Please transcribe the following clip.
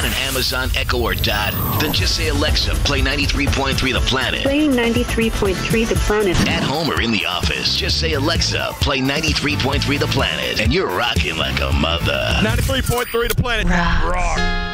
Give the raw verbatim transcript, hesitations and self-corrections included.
an Amazon Echo or Dot? Then just say, Alexa, play ninety-three point three The Planet. Playing ninety-three point three The Planet. At home or in the office, just say, Alexa, play ninety-three point three The Planet. And you're rocking like a mother. ninety-three point three The Planet. Rock. Rock.